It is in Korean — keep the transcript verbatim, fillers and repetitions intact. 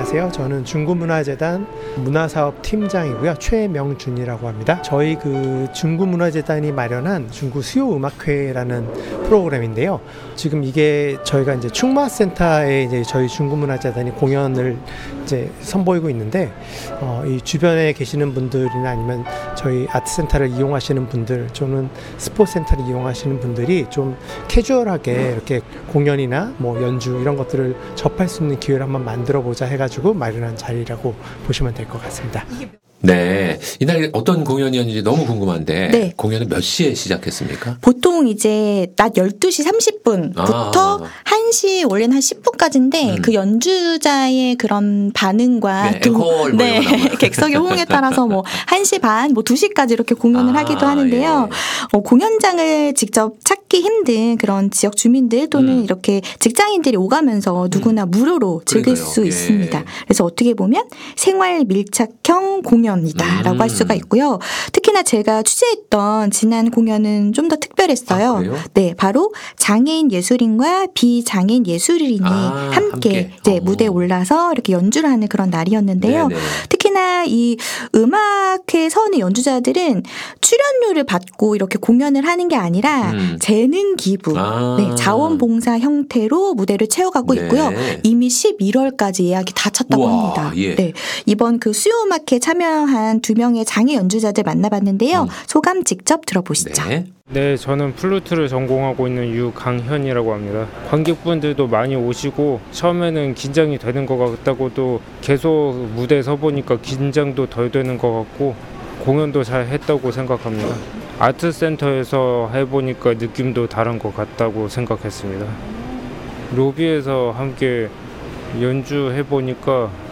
안녕하세요. 저는 중구문화재단 문화사업 팀장이고요. 최명준이라고 합니다. 저희 그 중구문화재단이 마련한 중구 수요음악회라는 프로그램인데요. 지금 이게 저희가 이제 충마센터에 이제 저희 중구문화재단이 공연을 이제 선보이고 있는데, 어, 이 주변에 계시는 분들이나 아니면 저희 아트센터를 이용하시는 분들, 또는 스포츠센터를 이용하시는 분들이 좀 캐주얼하게 이렇게 공연이나 뭐 연주 이런 것들을 접할 수 있는 기회를 한번 만들어 보자 해가지고 마련한 자리라고 보시면 될 것 같습니다. 네, 이날 어떤 공연이었는지 너무 궁금한데 네. 공연은 몇 시에 시작했습니까? 보통 이제 낮 열두 시 삼십 분부터 아. 한 시 원래는 한 십 분까지인데 음. 그 연주자의 그런 반응과 네, 앵콜 뭐 네, 이런 거 나오나? 객석의 호응에 따라서 뭐 한 시 반, 뭐 두 시까지 이렇게 공연을 아, 하기도 하는데요. 예. 어, 공연장을 직접 찾기 힘든 그런 지역 주민들 또는 음. 이렇게 직장인들이 오가면서 누구나 무료로 즐길 그러니까요. 수 예. 있습니다. 그래서 어떻게 보면 생활 밀착형 공연이다라고 음. 할 수가 있고요. 특히나 제가 취재했던 지난 공연은 좀 더 특별했어요. 아, 그래요? 네, 바로 장애인 예술인과 비장애인 예술인이 아, 함께, 함께. 이제 어. 무대에 올라서 이렇게 연주를 하는 그런 날이었는데요. 네네. 특히나 이 음악회 서는 연주자들은 출연료를 받고 이렇게 공연을 하는 게 아니라 음. 재능 기부, 아. 네, 자원봉사 형태로 무대를 채워가고 네. 있고요. 이미 십일월까지 예약이 다 찼다고 우와, 합니다. 예. 네, 이번 그 수요음악회 참여한 두 명의 장애 연주자들 만나봤는데요. 음. 소감 직접 들어보시죠. 네. 네, 저는 플루트를 전공하고 있는 유강현이라고 합니다. 관객분들도 많이 오시고 처음에는 긴장이 되는 것 같다고도 계속 무대에 서 보니까 긴장도 덜 되는 것 같고 공연도 잘 했다고 생각합니다. 아트센터에서 해보니까 느낌도 다른 것 같다고 생각했습니다. 로비에서 함께 연주해보니까